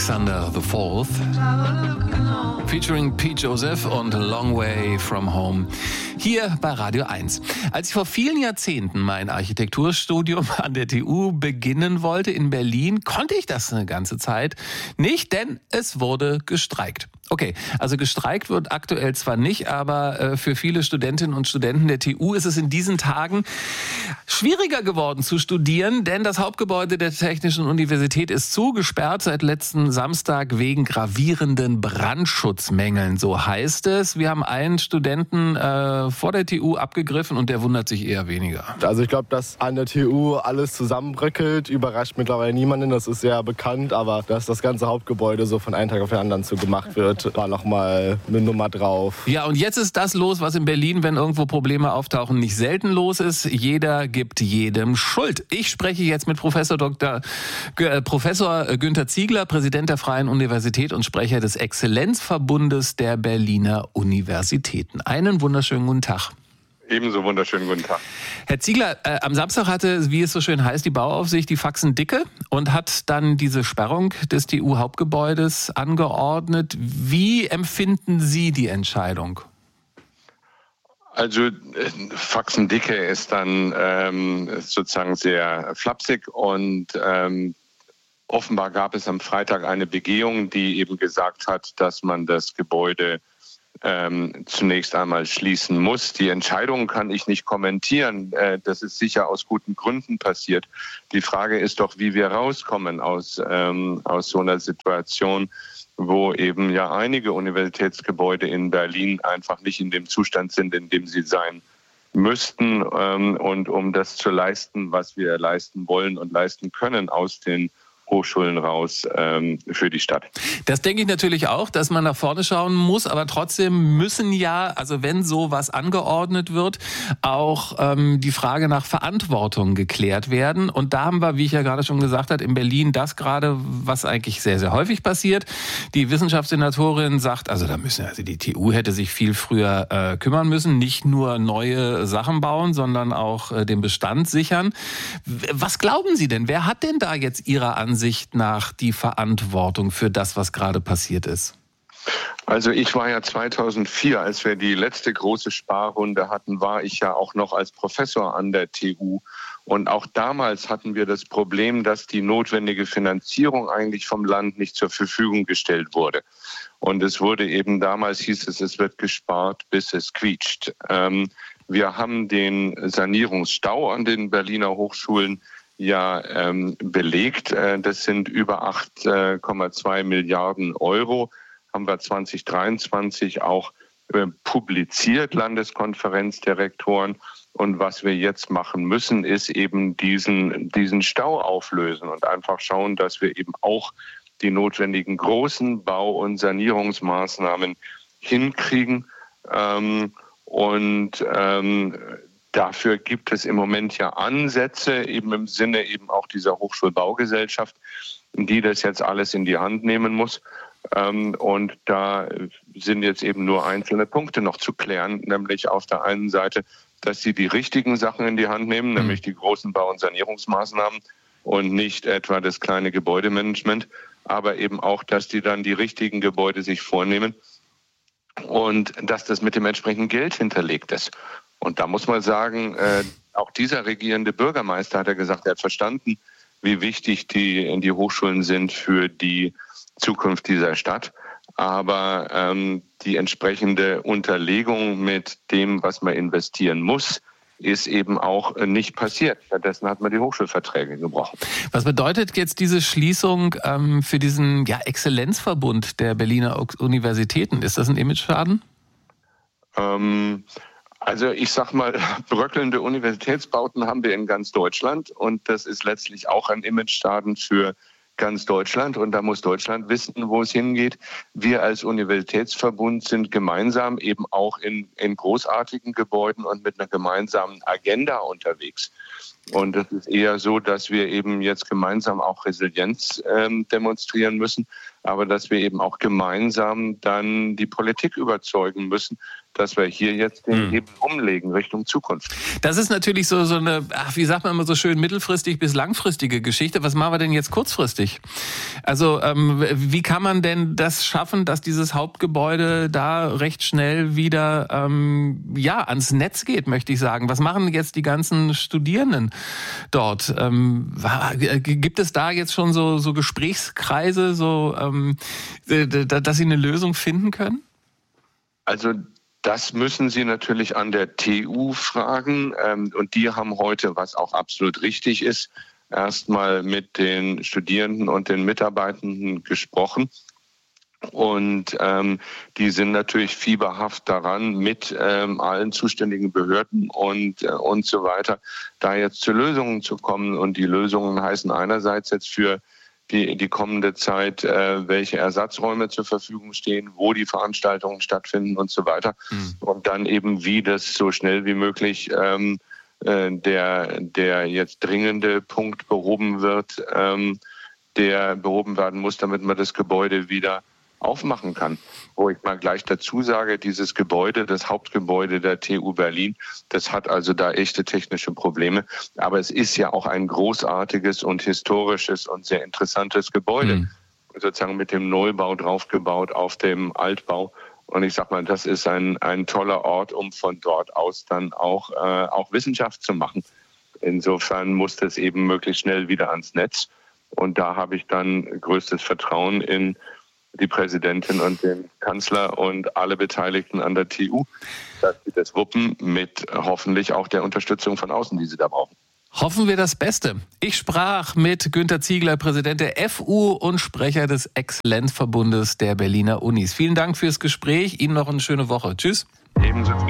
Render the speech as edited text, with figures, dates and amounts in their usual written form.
Alexander IV featuring Pete Joseph und Long Way From Home hier bei Radio 1. Als ich vor vielen Jahrzehnten mein Architekturstudium an der TU beginnen wollte in Berlin, konnte ich das eine ganze Zeit nicht, denn es wurde gestreikt. Okay, also gestreikt wird aktuell zwar nicht, aber für viele Studentinnen und Studenten der TU ist es in diesen Tagen schwieriger geworden zu studieren, denn das Hauptgebäude der Technischen Universität ist zugesperrt seit letzten Samstag wegen gravierenden Brandschutzmängeln, so heißt es. Wir haben einen Studenten vor der TU abgegriffen und der wundert sich eher weniger. Also ich glaube, dass an der TU alles zusammenbröckelt, überrascht mittlerweile niemanden, das ist sehr bekannt, aber dass das ganze Hauptgebäude so von einem Tag auf den anderen zugemacht wird, war nochmal eine Nummer drauf. Ja, und jetzt ist das los, was in Berlin, wenn irgendwo Probleme auftauchen, nicht selten los ist. Jeder gibt jedem Schuld. Ich spreche jetzt mit Professor Günther Ziegler, Präsident der Freien Universität und Sprecher des Exzellenzverbundes der Berliner Universitäten. Einen wunderschönen guten Tag. Ebenso wunderschönen guten Tag. Herr Ziegler, am Samstag hatte, wie es so schön heißt, die Bauaufsicht die Faxen dicke und hat dann diese Sperrung des TU-Hauptgebäudes angeordnet. Wie empfinden Sie die Entscheidung? Also Faxen dicke ist dann sozusagen sehr flapsig und offenbar gab es am Freitag eine Begehung, die eben gesagt hat, dass man das Gebäude zunächst einmal schließen muss. Die Entscheidung kann ich nicht kommentieren. Das ist sicher aus guten Gründen passiert. Die Frage ist doch, wie wir rauskommen aus so einer Situation, wo eben ja einige Universitätsgebäude in Berlin einfach nicht in dem Zustand sind, in dem sie sein müssten. Und um das zu leisten, was wir leisten wollen und leisten können aus den Hochschulen raus für die Stadt. Das denke ich natürlich auch, dass man nach vorne schauen muss, aber trotzdem müssen ja, also wenn sowas angeordnet wird, auch die Frage nach Verantwortung geklärt werden. Und da haben wir, wie ich ja gerade schon gesagt habe, in Berlin das gerade, was eigentlich sehr, sehr häufig passiert. Die Wissenschaftssenatorin sagt, also die TU hätte sich viel früher kümmern müssen, nicht nur neue Sachen bauen, sondern auch den Bestand sichern. Was glauben Sie denn? Wer hat denn da jetzt Ihrer Ansicht nach die Verantwortung für das, was gerade passiert ist? Also ich war ja 2004, als wir die letzte große Sparrunde hatten, war ich ja auch noch als Professor an der TU. Und auch damals hatten wir das Problem, dass die notwendige Finanzierung eigentlich vom Land nicht zur Verfügung gestellt wurde. Und es wurde eben damals, hieß es wird gespart, bis es quietscht. Wir haben den Sanierungsstau an den Berliner Hochschulen belegt. Das sind über 8,2 Milliarden Euro. Haben wir 2023 auch publiziert, Landeskonferenz der Rektoren. Und was wir jetzt machen müssen, ist eben diesen Stau auflösen und einfach schauen, dass wir eben auch die notwendigen großen Bau- und Sanierungsmaßnahmen hinkriegen. Dafür gibt es im Moment ja Ansätze, eben im Sinne eben auch dieser Hochschulbaugesellschaft, die das jetzt alles in die Hand nehmen muss. Und da sind jetzt eben nur einzelne Punkte noch zu klären, nämlich auf der einen Seite, dass sie die richtigen Sachen in die Hand nehmen, nämlich die großen Bau- und Sanierungsmaßnahmen und nicht etwa das kleine Gebäudemanagement, aber eben auch, dass die dann die richtigen Gebäude sich vornehmen und dass das mit dem entsprechenden Geld hinterlegt ist. Und da muss man sagen, auch dieser regierende Bürgermeister hat ja gesagt, er hat verstanden, wie wichtig die Hochschulen sind für die Zukunft dieser Stadt. Aber die entsprechende Unterlegung mit dem, was man investieren muss, ist eben auch nicht passiert. Stattdessen hat man die Hochschulverträge gebrochen. Was bedeutet jetzt diese Schließung für diesen Exzellenzverbund der Berliner Universitäten? Ist das ein Imageschaden? Also ich sag mal, bröckelnde Universitätsbauten haben wir in ganz Deutschland und das ist letztlich auch ein Imageschaden für ganz Deutschland und da muss Deutschland wissen, wo es hingeht. Wir als Universitätsverbund sind gemeinsam eben auch in großartigen Gebäuden und mit einer gemeinsamen Agenda unterwegs. Und es ist eher so, dass wir eben jetzt gemeinsam auch Resilienz demonstrieren müssen. aber dass wir eben auch gemeinsam dann die Politik überzeugen müssen, dass wir hier jetzt den Hebel umlegen Richtung Zukunft. Das ist natürlich so eine, wie sagt man immer so schön, mittelfristig bis langfristige Geschichte. Was machen wir denn jetzt kurzfristig? Also wie kann man denn das schaffen, dass dieses Hauptgebäude da recht schnell wieder ans Netz geht, möchte ich sagen? Was machen jetzt die ganzen Studierenden dort? Gibt es da jetzt schon so Gesprächskreise, dass sie eine Lösung finden können? Also das müssen Sie natürlich an der TU fragen. Und die haben heute, was auch absolut richtig ist, erstmal mit den Studierenden und den Mitarbeitenden gesprochen. Und die sind natürlich fieberhaft daran, mit allen zuständigen Behörden und so weiter, da jetzt zu Lösungen zu kommen. Und die Lösungen heißen einerseits jetzt für die kommende Zeit, welche Ersatzräume zur Verfügung stehen, wo die Veranstaltungen stattfinden und so weiter. Und dann eben, wie das so schnell wie möglich der jetzt dringende Punkt behoben wird, der behoben werden muss, damit man das Gebäude wieder aufmachen kann. Wo ich mal gleich dazu sage, dieses Gebäude, das Hauptgebäude der TU Berlin, das hat also da echte technische Probleme. Aber es ist ja auch ein großartiges und historisches und sehr interessantes Gebäude. Sozusagen mit dem Neubau draufgebaut auf dem Altbau. Und ich sag mal, das ist ein toller Ort, um von dort aus dann auch Wissenschaft zu machen. Insofern muss das eben möglichst schnell wieder ans Netz. Und da habe ich dann größtes Vertrauen in die Präsidentin und den Kanzler und alle Beteiligten an der TU, dass sie das wuppen mit hoffentlich auch der Unterstützung von außen, die sie da brauchen. Hoffen wir das Beste. Ich sprach mit Günter Ziegler, Präsident der FU und Sprecher des Exzellenzverbundes der Berliner Unis. Vielen Dank fürs Gespräch. Ihnen noch eine schöne Woche. Tschüss. Ebenso.